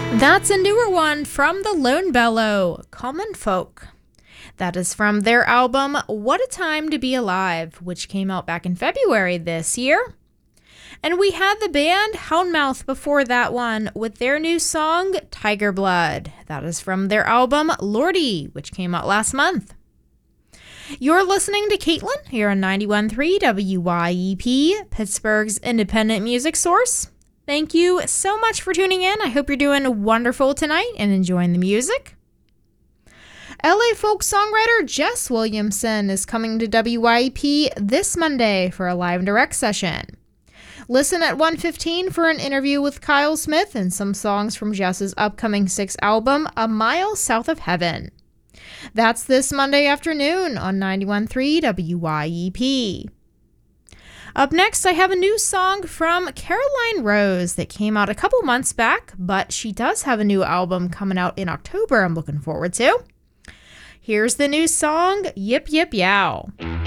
That's a newer one from the Lone Bellow, Common Folk. That is from their album, What a Time to Be Alive, which came out back in February this year. And we had the band Houndmouth before that one with their new song, Tiger Blood. That is from their album, Lordy, which came out last month. You're listening to Caitlin here on 91.3 WYEP, Pittsburgh's independent music source. Thank you so much for tuning in. I hope you're doing wonderful tonight and enjoying the music. LA folk songwriter Jess Williamson is coming to WYEP this Monday for a live and direct session. Listen at 1:15 for an interview with Kyle Smith and some songs from Jess's upcoming 6th album, A Mile South of Heaven. That's this Monday afternoon on 91.3 WYEP. Up next, I have a new song from Caroline Rose that came out a couple months back, but she does have a new album coming out in October I'm looking forward to. Here's the new song, Yip Yip Yow.